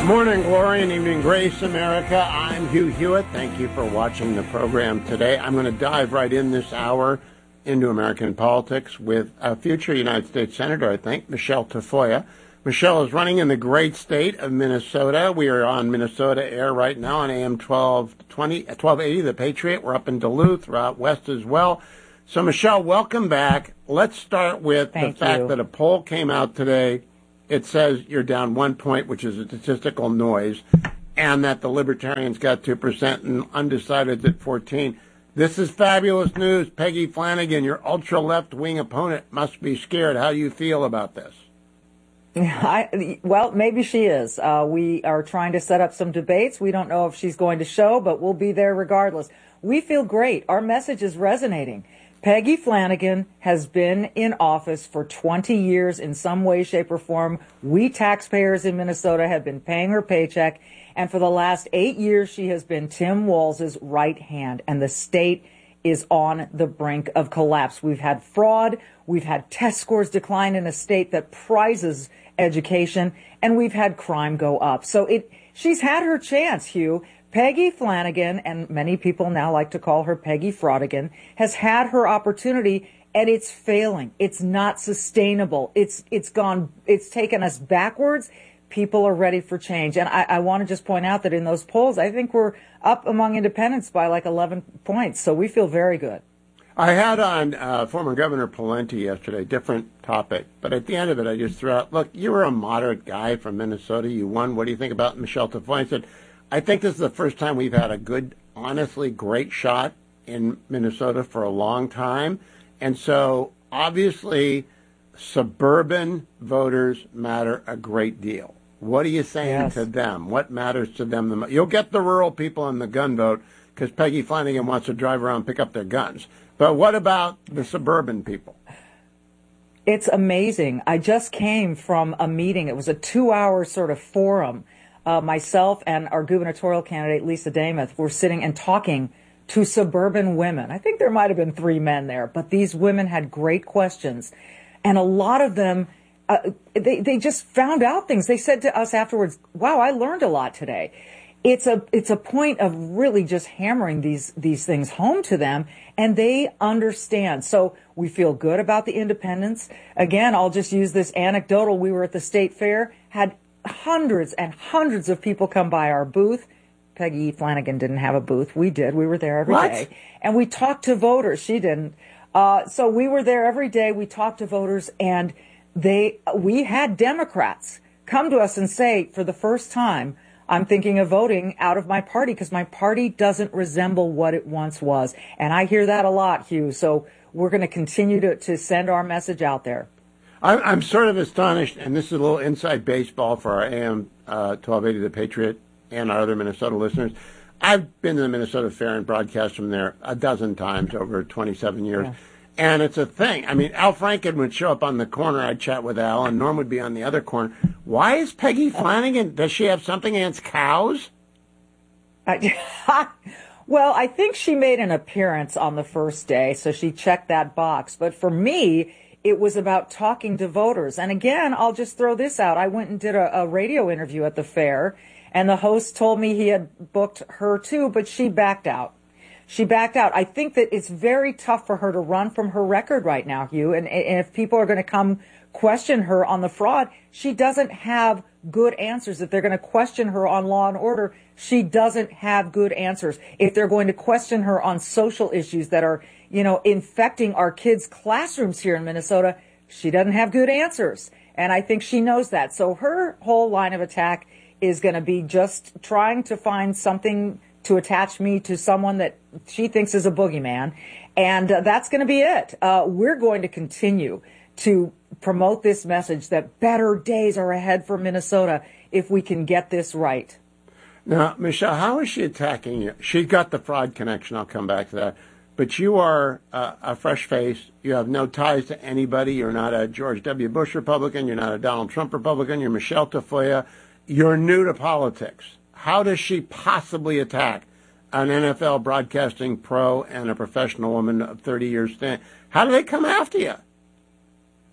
Morning glory and evening grace, America. I'm Hugh Hewitt. Thank you for watching the program today. I'm going to dive right in this hour into American politics with a future United States Senator, I think, Michelle Tafoya. Michelle is running in the great state of Minnesota. We are on Minnesota Air right now on AM 1280, The Patriot. We're up in Duluth, we're out west as well. So, Michelle, welcome back. Let's start with the fact that a poll came out today. It says you're down 1 point, which is a statistical noise, and that the Libertarians got 2% and undecideds at 14%. This is fabulous news. Peggy Flanagan, your ultra-left-wing opponent, must be scared. How do you feel about this? Well, maybe she is. We are trying to set up some debates. We don't know if she's going to show, but we'll be there regardless. We feel great. Our message is resonating. Peggy Flanagan has been in office for 20 years in some way, shape, or form. We taxpayers in Minnesota have been paying her paycheck. And for the last 8 years, she has been Tim Walz's right hand. And the state is on the brink of collapse. We've had fraud. We've had test scores decline in a state that prizes education. And we've had crime go up. So she's had her chance, Hugh. Peggy Flanagan, and many people now like to call her Peggy Fraudigan, has had her opportunity, and it's failing. It's not sustainable. It's taken us backwards. People are ready for change. And I want to just point out that in those polls, I think we're up among independents by like 11 points. So we feel very good. I had on former Governor Pawlenty yesterday, different topic. But at the end of it, I just threw out, look, you were a moderate guy from Minnesota. You won. What do you think about Michelle Tafoya? I said, I think this is the first time we've had a good, honestly great shot in Minnesota for a long time. And so, obviously, suburban voters matter a great deal. What are you saying to them? What matters to them the most? You'll get the rural people in the gun vote because Peggy Flanagan wants to drive around and pick up their guns. But what about the suburban people? It's amazing. I just came from a meeting. It was a 2-hour sort of forum. Myself and our gubernatorial candidate, Lisa Demuth, were sitting and talking to suburban women. I think there might have been 3 men there, but these women had great questions. And a lot of them, they just found out things. They said to us afterwards, wow, I learned a lot today. It's a point of really just hammering these things home to them, and they understand. So we feel good about the independents. Again, I'll just use this anecdotal. We were at the state fair, had hundreds and hundreds of people come by our booth. Peggy Flanagan didn't have a booth. We did. We were there every day. And we talked to voters. She didn't. So we were there every day. We talked to voters, and we had Democrats come to us and say, for the first time, I'm thinking of voting out of my party because my party doesn't resemble what it once was. And I hear that a lot, Hugh. So we're going to continue to send our message out there. I'm sort of astonished, and this is a little inside baseball for our AM 1280 The Patriot and our other Minnesota listeners. I've been to the Minnesota Fair and broadcast from there a dozen times over 27 years. Yeah. And it's a thing. I mean, Al Franken would show up on the corner. I'd chat with Al, and Norm would be on the other corner. Why is Peggy Flanagan? Does she have something against cows? Well, I think she made an appearance on the first day, so she checked that box. But for me, it was about talking to voters. And again, I'll just throw this out. I went and did a radio interview at the fair, and the host told me he had booked her too, but she backed out. I think that it's very tough for her to run from her record right now, Hugh. And if people are going to come question her on the fraud, she doesn't have good answers. If they're going to question her on law and order, she doesn't have good answers. If they're going to question her on social issues that are, infecting our kids' classrooms here in Minnesota, she doesn't have good answers. And I think she knows that. So her whole line of attack is going to be just trying to find something to attach me to someone that she thinks is a boogeyman. And that's going to be it. We're going to continue to promote this message that better days are ahead for Minnesota if we can get this right. Now, Michelle, how is she attacking you? She got the fraud connection. I'll come back to that. But you are a fresh face. You have no ties to anybody. You're not a George W. Bush Republican. You're not a Donald Trump Republican. You're Michelle Tafoya. You're new to politics. How does she possibly attack an NFL broadcasting pro and a professional woman of 30 years stand? How do they come after you?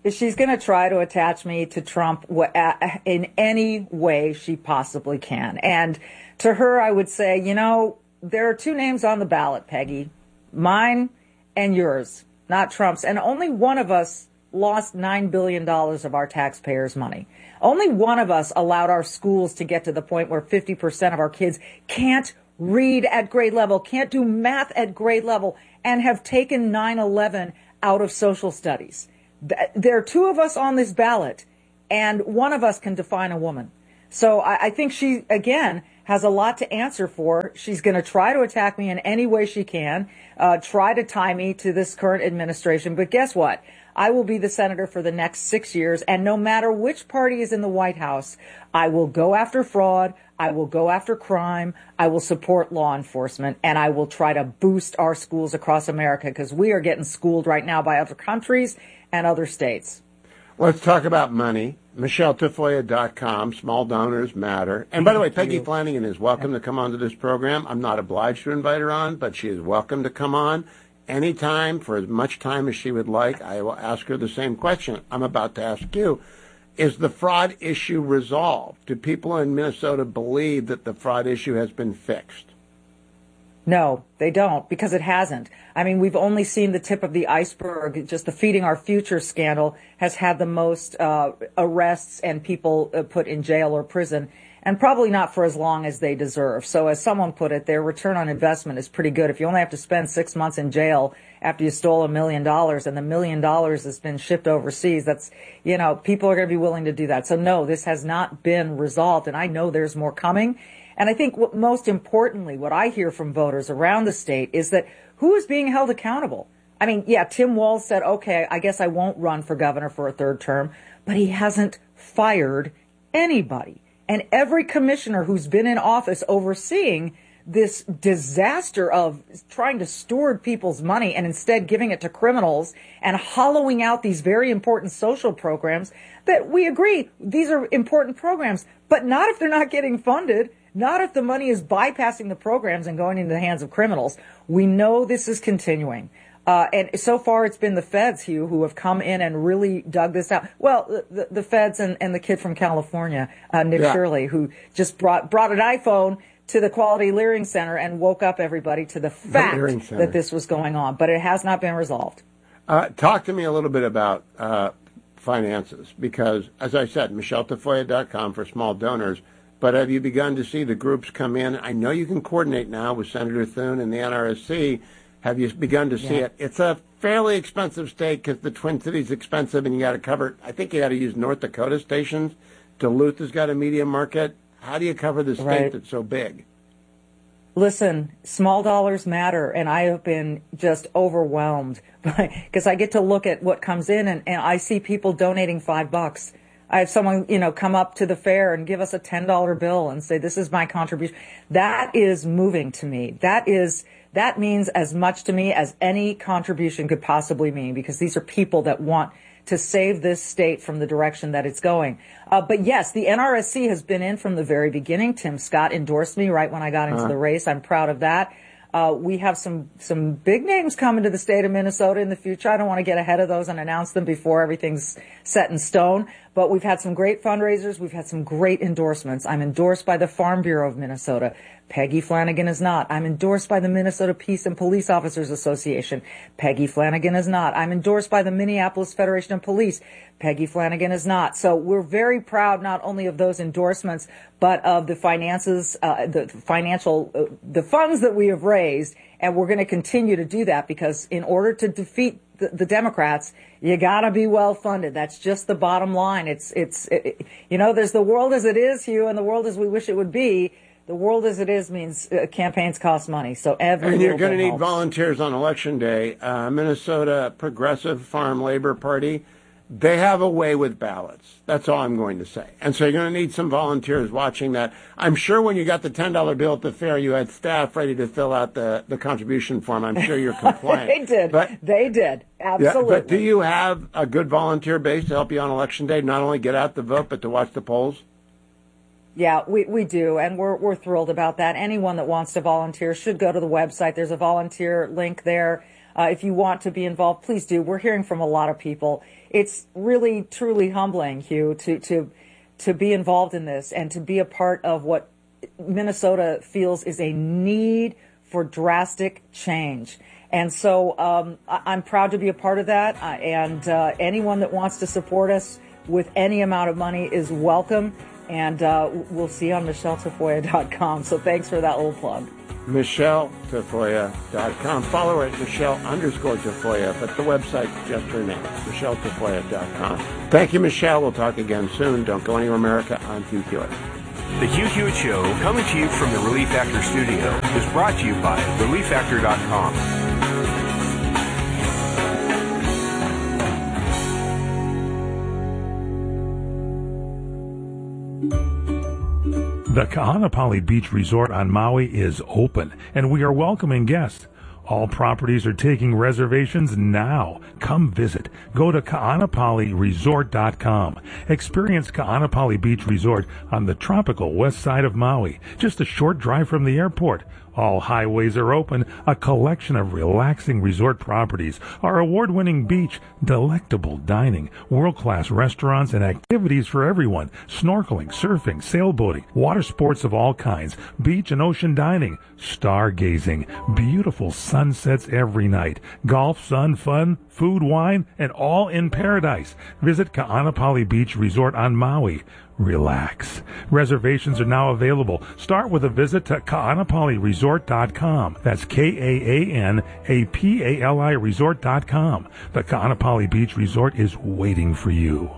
She's going to try to attach me to Trump in any way she possibly can. And to her, I would say, there are two names on the ballot, Peggy, mine and yours, not Trump's. And only one of us lost $9 billion of our taxpayers' money. Only one of us allowed our schools to get to the point where 50% of our kids can't read at grade level, can't do math at grade level, and have taken 9/11 out of social studies. There are two of us on this ballot, and one of us can define a woman. So I think she, again, has a lot to answer for. She's going to try to attack me in any way she can, try to tie me to this current administration. But guess what? I will be the senator for the next 6 years, and no matter which party is in the White House, I will go after fraud, I will go after crime, I will support law enforcement, and I will try to boost our schools across America, because we are getting schooled right now by other countries and other states. Let's talk about money. MichelleTafoya.com. Small donors matter. And by the way, Peggy Flanagan is welcome to come onto this program. I'm not obliged to invite her on, but she is welcome to come on anytime for as much time as she would like. I will ask her the same question I'm about to ask you. Is the fraud issue resolved? Do people in Minnesota believe that the fraud issue has been fixed? No, they don't, because it hasn't. I mean, we've only seen the tip of the iceberg. Just the Feeding Our Future scandal has had the most arrests and people put in jail or prison, and probably not for as long as they deserve. So as someone put it, their return on investment is pretty good. If you only have to spend 6 months in jail after you stole $1 million and the $1 million has been shipped overseas, that's, people are going to be willing to do that. So no, this has not been resolved, and I know there's more coming. And I think most importantly, what I hear from voters around the state is that who is being held accountable? I mean, yeah, Tim Walz said, okay, I guess I won't run for governor for a third term, but he hasn't fired anybody. And every commissioner who's been in office overseeing this disaster of trying to steward people's money and instead giving it to criminals and hollowing out these very important social programs that we agree, these are important programs, but not if they're not getting funded. Not if the money is bypassing the programs and going into the hands of criminals. We know this is continuing. And so far it's been the feds, Hugh, who have come in and really dug this out. Well, the feds and the kid from California, Nick Shirley, who just brought an iPhone to the Quality Learning Center and woke up everybody to the fact that this was going on. But it has not been resolved. Talk to me a little bit about finances, because, as I said, MichelleTafoya.com for small donors. But have you begun to see the groups come in? I know you can coordinate now with Senator Thune and the NRSC. Have you begun to see it? It's a fairly expensive state because the Twin Cities expensive, and you got to cover, I think you got to use North Dakota stations. Duluth has got a media market. How do you cover the state that's so big? Listen, small dollars matter, and I have been just overwhelmed because I get to look at what comes in, and I see people donating $5. I have someone, come up to the fair and give us a $10 bill and say, this is my contribution. That is moving to me. That means as much to me as any contribution could possibly mean, because these are people that want to save this state from the direction that it's going. But yes, the NRSC has been in from the very beginning. Tim Scott endorsed me right when I got into the race. I'm proud of that. We have some big names coming to the state of Minnesota in the future. I don't want to get ahead of those and announce them before everything's set in stone. But we've had some great fundraisers. We've had some great endorsements. I'm endorsed by the Farm Bureau of Minnesota. Peggy Flanagan is not. I'm endorsed by the Minnesota Peace and Police Officers Association. Peggy Flanagan is not. I'm endorsed by the Minneapolis Federation of Police. Peggy Flanagan is not. So we're very proud not only of those endorsements, but of the finances, the funds that we have raised. And we're going to continue to do that, because in order to defeat the Democrats, you got to be well funded. That's just the bottom line. There's the world as it is, Hugh, and the world as we wish it would be. The world as it is means campaigns cost money. So and you're going to need volunteers on Election Day. Minnesota Progressive Farm Labor Party, they have a way with ballots. That's all I'm going to say. And so you're going to need some volunteers watching that. I'm sure when you got the $10 bill at the fair, you had staff ready to fill out the contribution form. I'm sure you're compliant. They did. Absolutely. Yeah, but do you have a good volunteer base to help you on Election Day, not only get out the vote, but to watch the polls? Yeah, we do, and we're thrilled about that. Anyone that wants to volunteer should go to the website. There's a volunteer link there. If you want to be involved, please do. We're hearing from a lot of people. It's really, truly humbling, Hugh, to be involved in this and to be a part of what Minnesota feels is a need for drastic change. And so I'm proud to be a part of that. And anyone that wants to support us with any amount of money is welcome. And we'll see you on MichelleTafoya.com. So thanks for that little plug. MichelleTafoya.com. Follow her at Michelle_Tafoya, but the website just her name, MichelleTafoya.com. Thank you, Michelle. We'll talk again soon. Don't go anywhere, America. I'm Hugh Hewitt. The Hugh Hewitt Show, coming to you from the Relief Factor studio, is brought to you by ReliefFactor.com. The Kaanapali Beach Resort on Maui is open, and we are welcoming guests. All properties are taking reservations now. Come visit. Go to kaanapaliresort.com. Experience Kaanapali Beach Resort on the tropical west side of Maui, just a short drive from the airport. All highways are open, a collection of relaxing resort properties, our award-winning beach, delectable dining, world-class restaurants and activities for everyone, snorkeling, surfing, sailboating, water sports of all kinds, beach and ocean dining, stargazing, beautiful sunsets every night, golf, sun, fun, food, wine, and all in paradise. Visit Kaanapali Beach Resort on Maui. Relax. Reservations are now available. Start with a visit to kaanapaliresort.com. That's Kaanapali resort.com. The Kaanapali Beach Resort is waiting for you.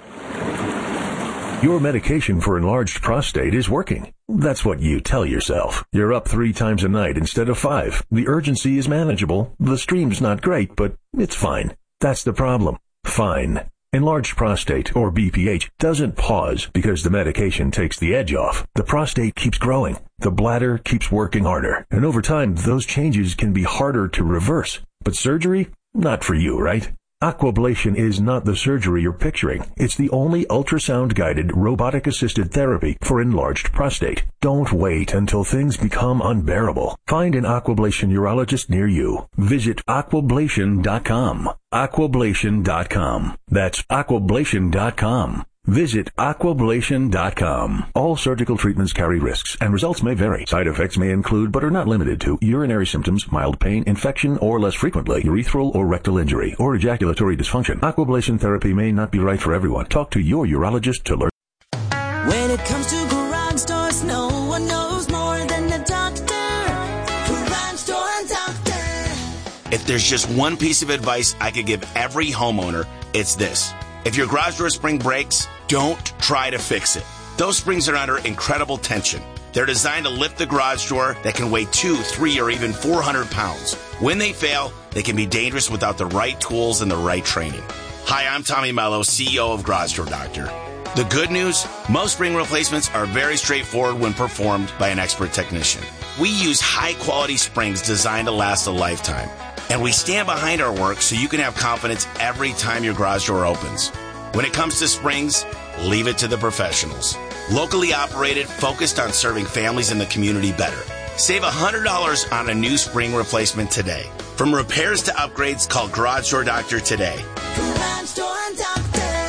Your medication for enlarged prostate is working. That's what you tell yourself. You're up 3 times a night instead of 5. The urgency is manageable. The stream's not great, but it's fine. That's the problem. Fine. Enlarged prostate, or BPH, doesn't pause because the medication takes the edge off. The prostate keeps growing. The bladder keeps working harder. And over time, those changes can be harder to reverse. But surgery? Not for you, right? Aquablation is not the surgery you're picturing. It's the only ultrasound-guided, robotic-assisted therapy for enlarged prostate. Don't wait until things become unbearable. Find an Aquablation urologist near you. Visit aquablation.com. Aquablation.com. That's aquablation.com. Visit aquablation.com. All surgical treatments carry risks, and results may vary. Side effects may include, but are not limited to, urinary symptoms, mild pain, infection, or less frequently, urethral or rectal injury, or ejaculatory dysfunction. Aquablation therapy may not be right for everyone. Talk to your urologist to learn. When it comes to garage doors, no one knows more than the doctor. Garage Door Doctor. If there's just one piece of advice I could give every homeowner, it's this. If your garage door spring breaks, don't try to fix it. Those springs are under incredible tension. They're designed to lift the garage door that can weigh 2, 3, or even 400 pounds. When they fail, they can be dangerous without the right tools and the right training. Hi, I'm Tommy Mello, CEO of Garage Door Doctor. The good news, most spring replacements are very straightforward when performed by an expert technician. We use high-quality springs designed to last a lifetime. And we stand behind our work so you can have confidence every time your garage door opens. When it comes to springs, leave it to the professionals. Locally operated, focused on serving families in the community better. Save $100 on a new spring replacement today. From repairs to upgrades, call Garage Door Doctor today. Garage Door Doctor.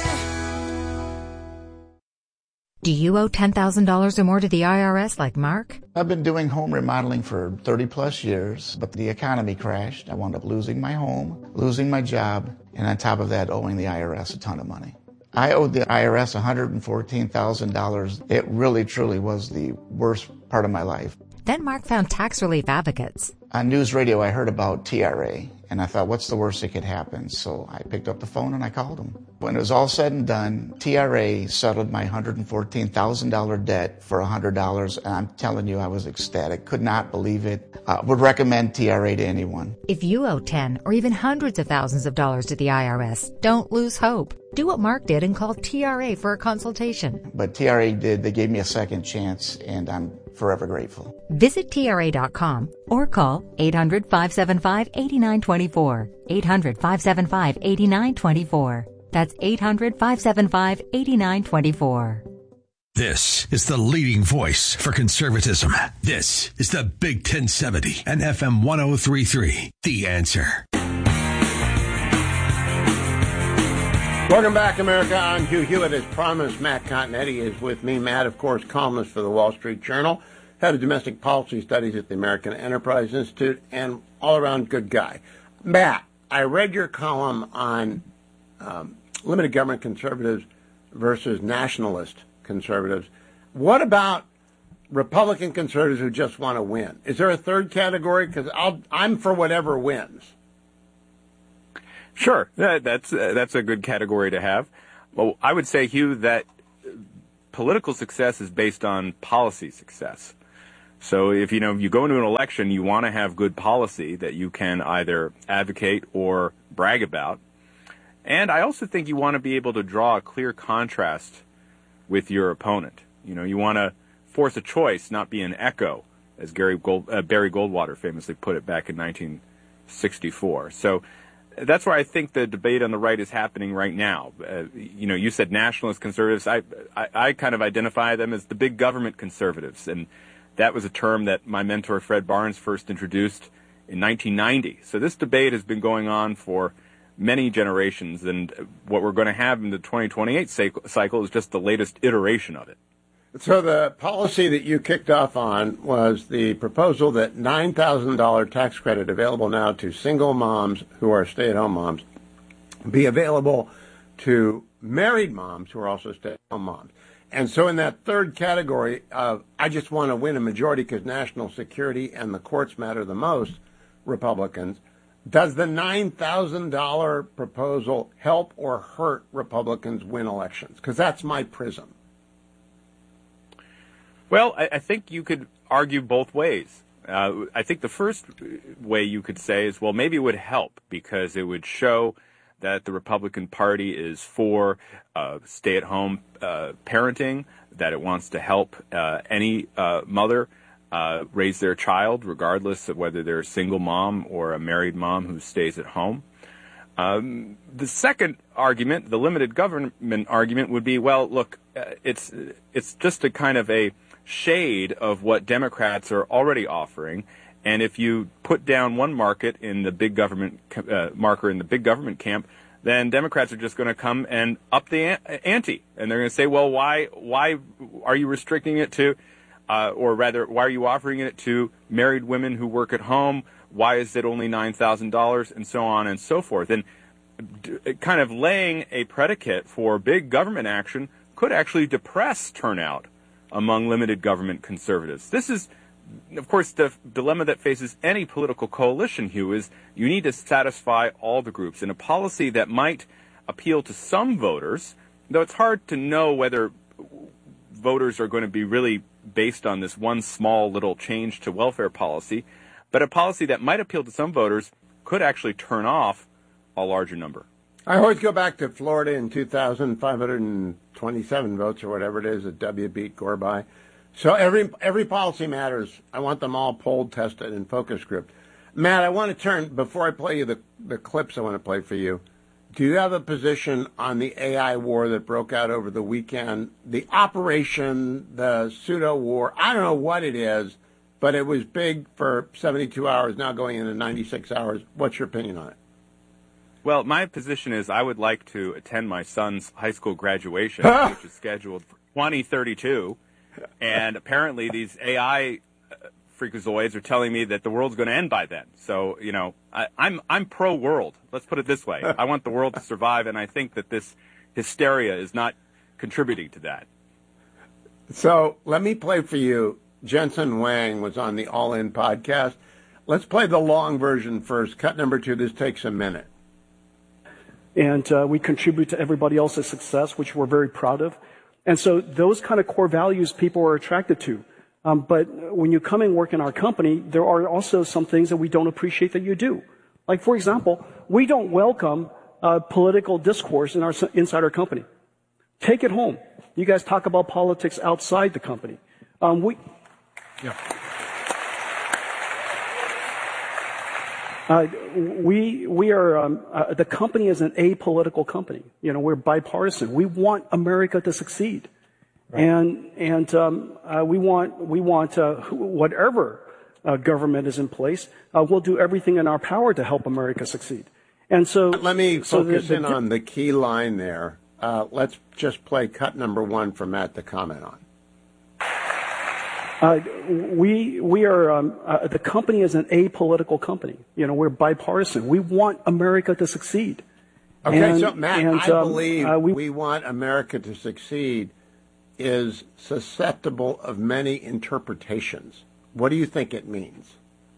Do you owe $10,000 or more to the IRS like Mark? I've been doing home remodeling for 30 plus years, but the economy crashed. I wound up losing my home, losing my job, and on top of that, owing the IRS a ton of money. I owed the IRS $114,000. It really, truly was the worst part of my life. Then Mark found Tax Relief Advocates. On news radio, I heard about TRA, and I thought, what's the worst that could happen? So I picked up the phone and I called them. When it was all said and done, TRA settled my $114,000 debt for $100, and I'm telling you, I was ecstatic. Could not believe it. Would recommend TRA to anyone. If you owe 10 or even hundreds of thousands of dollars to the IRS, don't lose hope. Do what Mark did and call TRA for a consultation. But TRA did. They gave me a second chance, and I'm forever grateful. Visit TRA.com or call 800-575-8924. 800-575-8924. That's 800-575-8924. This is the leading voice for conservatism. This is the Big 1070 and FM 1033. The Answer. Welcome back, America. I'm Hugh Hewitt. As promised, Matt Continetti is with me. Matt, of course, columnist for the Wall Street Journal, head of domestic policy studies at the American Enterprise Institute, and all-around good guy. Matt, I read your column on limited government conservatives versus nationalist conservatives. What about Republican conservatives who just want to win? Is there a third category? Because I'm for whatever wins. Sure, that's a good category to have. Well, I would say, Hugh, that political success is based on policy success. So if you go into an election, you want to have good policy that you can either advocate or brag about. And I also think you want to be able to draw a clear contrast with your opponent. You want to force a choice, not be an echo, as Barry Goldwater famously put it back in 1964. So that's where I think the debate on the right is happening right now. You said nationalist conservatives. I kind of identify them as the big government conservatives, and that was a term that my mentor Fred Barnes first introduced in 1990. So this debate has been going on for many generations, and what we're going to have in the 2028 cycle is just the latest iteration of it. So the policy that you kicked off on was the proposal that $9,000 tax credit available now to single moms who are stay-at-home moms be available to married moms who are also stay-at-home moms. And so in that third category of I just want to win a majority because national security and the courts matter the most, Republicans, does the $9,000 proposal help or hurt Republicans win elections? Because that's my prism. Well, I think you could argue both ways. I think the first way you could say is, well, maybe it would help because it would show that the Republican Party is for stay-at-home parenting, that it wants to help any mother raise their child, regardless of whether they're a single mom or a married mom who stays at home. The second argument, the limited government argument, would be, well, look, it's just a kind of a shade of what Democrats are already offering, and if you put down one market in the big government marker in the big government camp, then Democrats are just going to come and up the ante, and they're going to say, well, why are you restricting it to, or rather, why are you offering it to married women who work at home? Why is it only $9,000, and so on and so forth? And kind of laying a predicate for big government action could actually depress turnout among limited government conservatives. This is, of course, the dilemma that faces any political coalition, Hugh, is you need to satisfy all the groups. And a policy that might appeal to some voters, though it's hard to know whether voters are going to be really based on this one small little change to welfare policy, but a policy that might appeal to some voters could actually turn off a larger number. I always go back to Florida in 2,527 votes or whatever it is that W beat Gore by. So every policy matters. I want them all polled, tested, and focus grouped. Matt, I want to turn, before I play you the clips I want to play for you, do you have a position on the AI war that broke out over the weekend? The operation, the pseudo-war, I don't know what it is, but it was big for 72 hours, now going into 96 hours. What's your opinion on it? Well, my position is I would like to attend my son's high school graduation, which is scheduled for 2032. And apparently these AI freakazoids are telling me that the world's going to end by then. So, I'm pro-world. Let's put it this way. I want the world to survive, and I think that this hysteria is not contributing to that. So let me play for you. Jensen Wang was on the All In podcast. Let's play the long version first. Cut number 2. This takes a minute. And we contribute to everybody else's success, which we're very proud of. And so those kind of core values people are attracted to. But when you come and work in our company, there are also some things that we don't appreciate that you do. Like, for example, we don't welcome political discourse inside our company. Take it home. You guys talk about politics outside the company. We are the company is an apolitical company. We're bipartisan. We want America to succeed, right. and we want whatever government is in place. We'll do everything in our power to help America succeed. And so let me focus in on the key line there. Let's just play cut number 1 for Matt to comment on. We are the company is an apolitical company. We're bipartisan. We want America to succeed. Okay, so Matt, I believe we want America to succeed is susceptible of many interpretations. What do you think it means?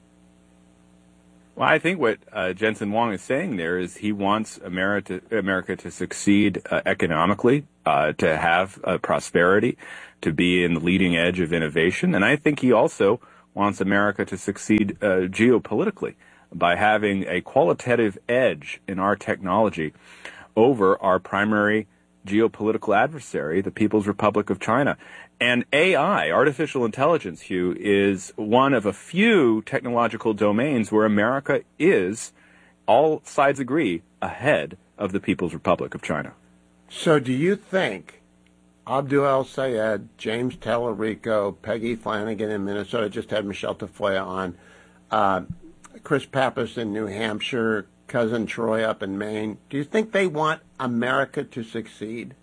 Well, I think what Jensen Huang is saying there is he wants America to succeed economically, to have prosperity, to be in the leading edge of innovation. And I think he also wants America to succeed geopolitically by having a qualitative edge in our technology over our primary geopolitical adversary, the People's Republic of China. And AI, artificial intelligence, Hugh, is one of a few technological domains where America is, all sides agree, ahead of the People's Republic of China. So do you think Abdul El-Sayed, James Tallarico, Peggy Flanagan in Minnesota, just had Michelle Tafoya on, Chris Pappas in New Hampshire, Cousin Troy up in Maine, do you think they want America to succeed?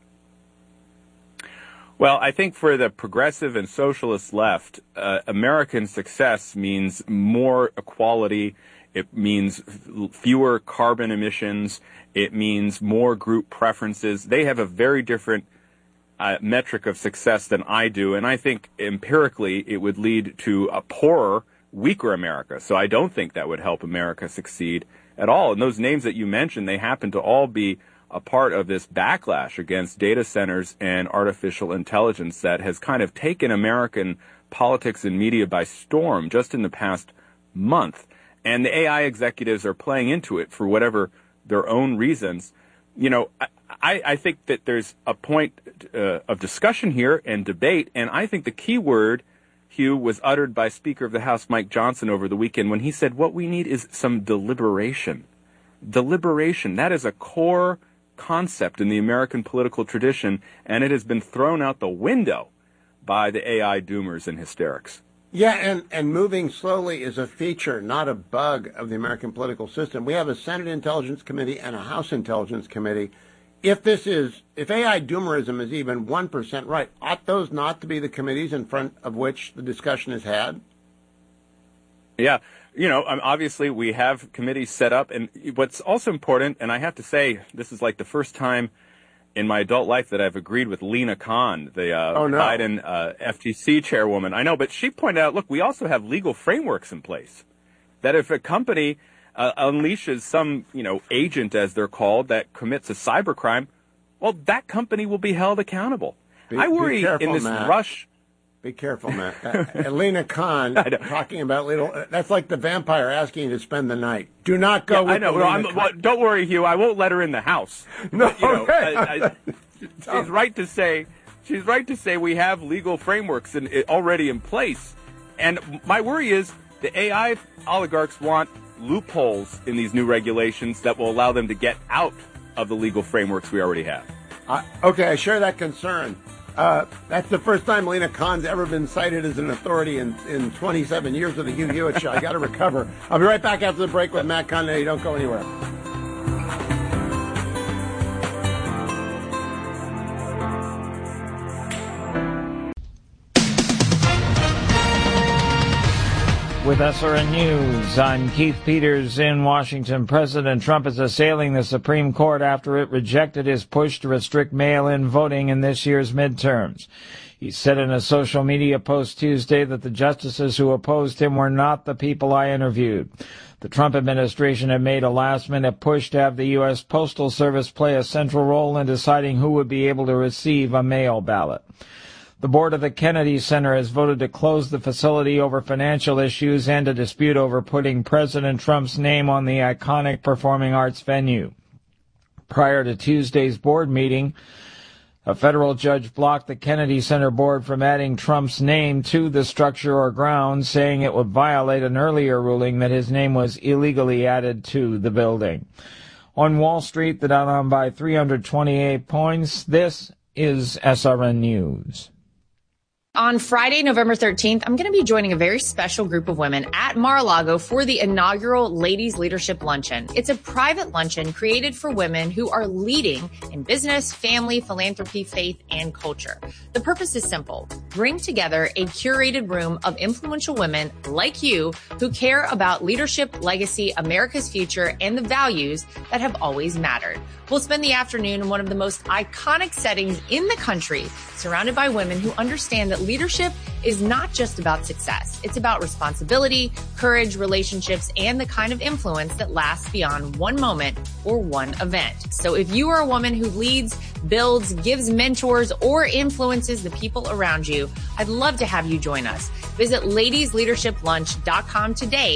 Well, I think for the progressive and socialist left, American success means more equality. It means fewer carbon emissions. It means more group preferences. They have a very different metric of success than I do, and I think empirically it would lead to a poorer, weaker America. So I don't think that would help America succeed at all. And those names that you mentioned, they happen to all be a part of this backlash against data centers and artificial intelligence that has kind of taken American politics and media by storm just in the past month. And the AI executives are playing into it for whatever their own reasons. I think that there's a point of discussion here and debate, and I think the key word, Hugh, was uttered by Speaker of the House Mike Johnson over the weekend when he said what we need is some deliberation. Deliberation, that is a core concept in the American political tradition, and it has been thrown out the window by the AI doomers and hysterics. Yeah, and moving slowly is a feature, not a bug of the American political system. We have a Senate Intelligence Committee and a House Intelligence Committee. If AI doomerism is even 1% right, ought those not to be the committees in front of which the discussion is had? Yeah. Obviously we have committees set up, and what's also important, and I have to say, this is like the first time in my adult life that I've agreed with Lena Khan, the Biden FTC chairwoman. I know, but she pointed out, look, we also have legal frameworks in place that if a company unleashes some, agent, as they're called, that commits a cybercrime, well, that company will be held accountable. I worry in this rush. Be careful, Matt. Lena Khan talking about that's like the vampire asking you to spend the night. Do not go with Khan. Don't worry, Hugh. I won't let her in the house. No, she's right to say we have legal frameworks already in place. And my worry is the AI oligarchs want loopholes in these new regulations that will allow them to get out of the legal frameworks we already have. Okay, I share that concern. That's the first time Lena Khan's ever been cited as an authority in 27 years of the Hugh Hewitt Show. I got to recover. I'll be right back after the break with Matt Condon. You don't go anywhere. With SRN News, I'm Keith Peters in Washington. President Trump is assailing the Supreme Court after it rejected his push to restrict mail-in voting in this year's midterms. He said in a social media post Tuesday that the justices who opposed him were not the people I interviewed. The Trump administration had made a last-minute push to have the U.S. Postal Service play a central role in deciding who would be able to receive a mail ballot. The board of the Kennedy Center has voted to close the facility over financial issues and a dispute over putting President Trump's name on the iconic performing arts venue. Prior to Tuesday's board meeting, a federal judge blocked the Kennedy Center board from adding Trump's name to the structure or grounds, saying it would violate an earlier ruling that his name was illegally added to the building. On Wall Street, the Dow down by 328 points. This is SRN News. On Friday, November 13th, I'm going to be joining a very special group of women at Mar-a-Lago for the inaugural Ladies Leadership Luncheon. It's a private luncheon created for women who are leading in business, family, philanthropy, faith, and culture. The purpose is simple. Bring together a curated room of influential women like you who care about leadership, legacy, America's future, and the values that have always mattered. We'll spend the afternoon in one of the most iconic settings in the country, surrounded by women who understand that leadership is not just about success. It's about responsibility, courage, relationships, and the kind of influence that lasts beyond one moment or one event. So if you are a woman who leads, builds, gives mentors, or influences the people around you, I'd love to have you join us. Visit ladiesleadershiplunch.com today